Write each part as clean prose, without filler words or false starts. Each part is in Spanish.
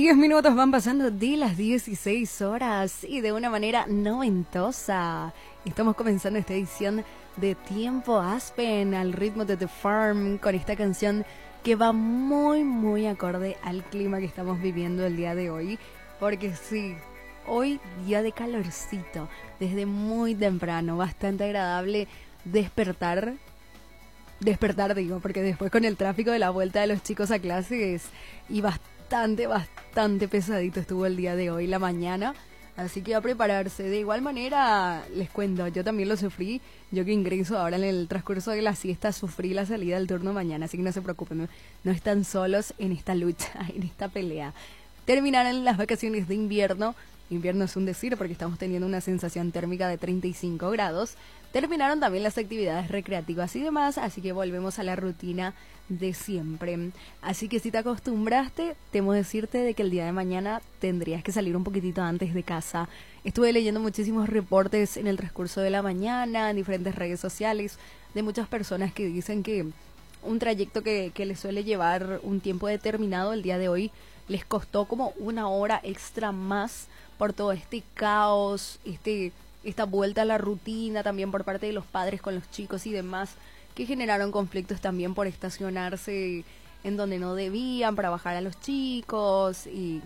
10 minutos van pasando de las 16 horas y de una manera noventosa. Estamos comenzando esta edición de Tiempo Aspen al ritmo de The Farm con esta canción que va muy acorde al clima que estamos viviendo el día de hoy. Porque sí, hoy día de calorcito, desde muy temprano, bastante agradable despertar digo, porque después con el tráfico de la vuelta de los chicos a clases y bastante pesadito estuvo el día de hoy, la mañana, así que a prepararse. De igual manera, les cuento, yo también lo sufrí, yo que ingreso ahora en el transcurso de la siesta, sufrí la salida del turno mañana, así que no se preocupen, no están solos en esta lucha, en esta pelea. Terminaron las vacaciones de invierno es un decir porque estamos teniendo una sensación térmica de 35 grados, terminaron también las actividades recreativas y demás, así que volvemos a la rutina de siempre. Así que si te acostumbraste, temo decirte de que el día de mañana tendrías que salir un poquitito antes de casa. Estuve leyendo muchísimos reportes en el transcurso de la mañana, en diferentes redes sociales, de muchas personas que dicen que un trayecto que les suele llevar un tiempo determinado, el día de hoy les costó como una hora extra más por todo este caos, esta vuelta a la rutina también por parte de los padres con los chicos y demás, que generaron conflictos también por estacionarse en donde no debían para bajar a los chicos y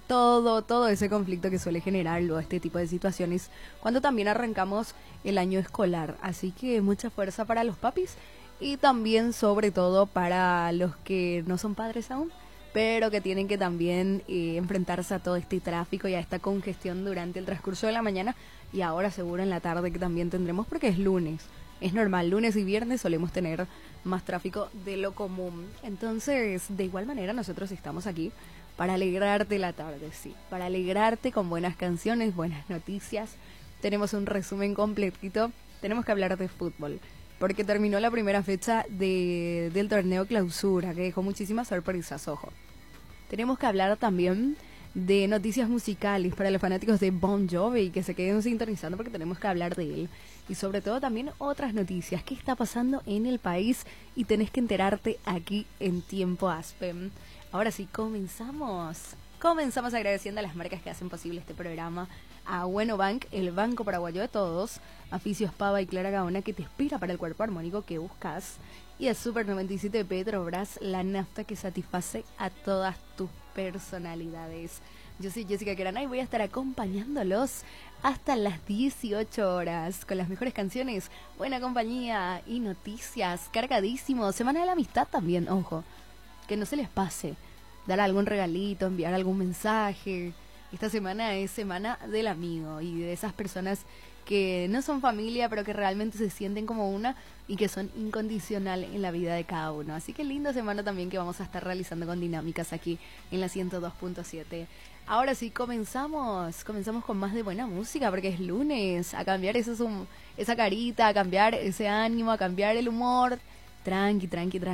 todo ese conflicto que suele generar luego este tipo de situaciones cuando también arrancamos el año escolar. Así que mucha fuerza para los papis y también sobre todo para los que no son padres aún, pero que tienen que también enfrentarse a todo este tráfico y a esta congestión durante el transcurso de la mañana y ahora seguro en la tarde que también tendremos porque es lunes. Es normal, lunes y viernes solemos tener más tráfico de lo común. Entonces, de igual manera nosotros estamos aquí para alegrarte la tarde, sí, para alegrarte con buenas canciones, buenas noticias. Tenemos un resumen completito, tenemos que hablar de fútbol, porque terminó la primera fecha del torneo Clausura, que dejó muchísimas sorpresas, ojo. Tenemos que hablar también de noticias musicales para los fanáticos de Bon Jovi, que se queden sintonizando porque tenemos que hablar de él. Y sobre todo también otras noticias, qué está pasando en el país y tenés que enterarte aquí en Tiempo Aspen. Ahora sí, comenzamos agradeciendo a las marcas que hacen posible este programa, a Bueno Bank, el banco paraguayo de todos, a Fisios Pava y Clara Gaona, que te inspira para el cuerpo armónico que buscas, y a Super 97 Petrobras, la nafta que satisface a todas tus personalidades. Yo soy Jessica Querana y voy a estar acompañándolos hasta las 18 horas con las mejores canciones, buena compañía y noticias, cargadísimo. Semana de la amistad también, ojo, que no se les pase dar algún regalito, enviar algún mensaje. Esta semana es semana del amigo y de esas personas que no son familia, pero que realmente se sienten como una y que son incondicional en la vida de cada uno. Así que linda semana también que vamos a estar realizando con dinámicas aquí en la 102.7. Ahora sí, comenzamos con más de buena música porque es lunes, a cambiar esa carita, a cambiar ese ánimo, a cambiar el humor. Tranqui,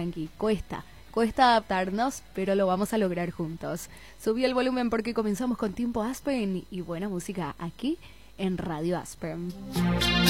cuesta adaptarnos, pero lo vamos a lograr juntos. Subí el volumen porque comenzamos con Tiempo Aspen y buena música aquí en Radio Aspen.